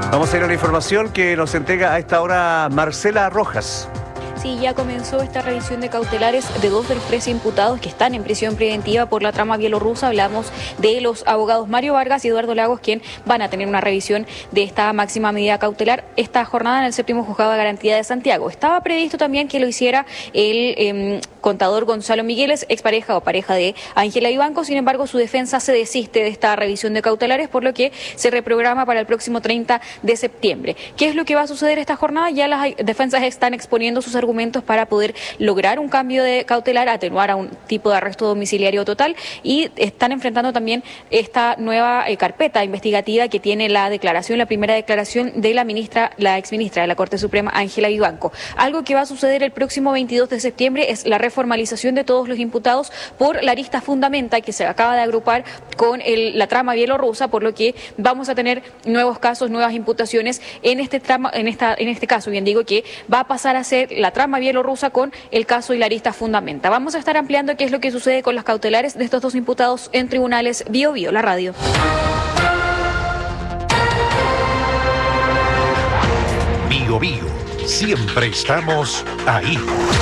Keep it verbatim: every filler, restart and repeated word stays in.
Vamos a ir a la información que nos entrega a esta hora Marcela Rojas. Sí, ya comenzó esta revisión de cautelares de dos de los tres imputados que están en prisión preventiva por la trama bielorrusa. Hablamos de los abogados Mario Vargas y Eduardo Lagos, quien van a tener una revisión de esta máxima medida cautelar esta jornada en el séptimo juzgado de garantía de Santiago. Estaba previsto también que lo hiciera el eh, contador Gonzalo Migueles, expareja o pareja de Ángela Vivanco. Sin embargo, su defensa se desiste de esta revisión de cautelares, por lo que se reprograma para el próximo treinta de septiembre. ¿Qué es lo que va a suceder esta jornada? Ya las defensas están exponiendo sus argumentos para poder lograr un cambio de cautelar, atenuar a un tipo de arresto domiciliario total, y están enfrentando también esta nueva eh, carpeta investigativa que tiene la declaración, la primera declaración de la ministra, la exministra de la Corte Suprema, Ángela Vivanco. Algo que va a suceder el próximo veintidós de septiembre es la reformalización de todos los imputados por la arista fundamenta que se acaba de agrupar con el, la trama bielorrusa, por lo que vamos a tener nuevos casos, nuevas imputaciones en este trama, en esta, en este caso. Bien digo que va a pasar a ser la trama bielorrusa con el caso y la arista fundamenta. Vamos a estar ampliando qué es lo que sucede con las cautelares de estos dos imputados en tribunales. Bio Bio, la radio. Bio Bio, siempre estamos ahí.